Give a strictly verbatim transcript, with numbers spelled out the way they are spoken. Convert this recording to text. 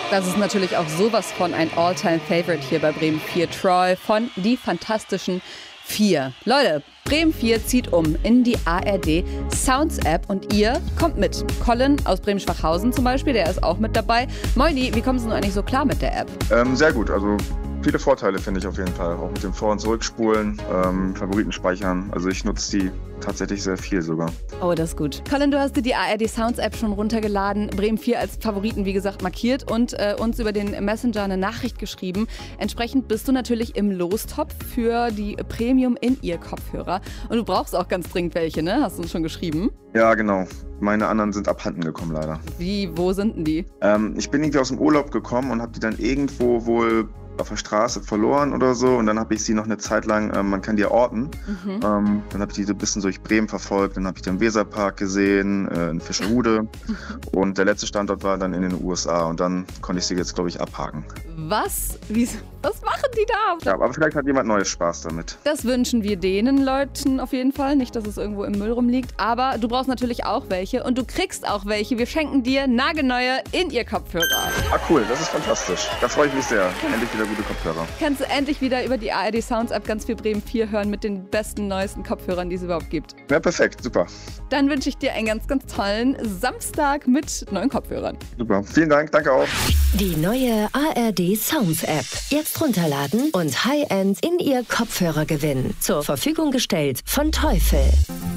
Das ist natürlich auch sowas von ein All-Time-Favorite hier bei Bremen vier. Troy von Die Fantastischen Vier. Leute, Bremen vier zieht um in die A R D Sounds App und ihr kommt mit. Colin aus Bremen-Schwachhausen zum Beispiel, der ist auch mit dabei. Moini, wie kommst du eigentlich so klar mit der App? Ähm, sehr gut, also viele Vorteile finde ich auf jeden Fall. Auch mit dem Vor- und Zurückspulen, ähm, Favoriten speichern. Also ich nutze die tatsächlich sehr viel sogar. Oh, das ist gut. Colin, du hast dir die A R D Sounds App schon runtergeladen, Bremen vier als Favoriten, wie gesagt, markiert und äh, uns über den Messenger eine Nachricht geschrieben. Entsprechend bist du natürlich im Lostopf für die Premium-In-Ear-Kopfhörer. Und du brauchst auch ganz dringend welche, ne? Hast du uns schon geschrieben? Ja, genau. Meine anderen sind abhanden gekommen leider. Wie, wo sind denn die? Ähm, ich bin irgendwie aus dem Urlaub gekommen und habe die dann irgendwo wohl auf der Straße verloren oder so und dann habe ich sie noch eine Zeit lang, ähm, man kann die ja orten, mhm. ähm, dann habe ich die so ein bisschen durch Bremen verfolgt, dann habe ich den Weserpark gesehen, äh, in Fischerhude und der letzte Standort war dann in den U S A und dann konnte ich sie jetzt, glaube ich, abhaken. Was? Wie, was machen die da? Ja, aber vielleicht hat jemand Neues Spaß damit. Das wünschen wir denen Leuten auf jeden Fall, nicht, dass es irgendwo im Müll rumliegt, aber du brauchst natürlich auch welche und du kriegst auch welche. Wir schenken dir nagelneue In-Ear-Kopfhörer. Ah cool, das ist fantastisch. Da freue ich mich sehr. Endlich wieder gute Kopfhörer. Kannst du endlich wieder über die A R D Sounds App ganz viel Bremen vier hören mit den besten, neuesten Kopfhörern, die es überhaupt gibt. Ja, perfekt, super. Dann wünsche ich dir einen ganz, ganz tollen Samstag mit neuen Kopfhörern. Super, vielen Dank, danke auch. Die neue A R D Sounds App. Jetzt runterladen und High-End In-Ear Kopfhörer gewinnen. Zur Verfügung gestellt von Teufel.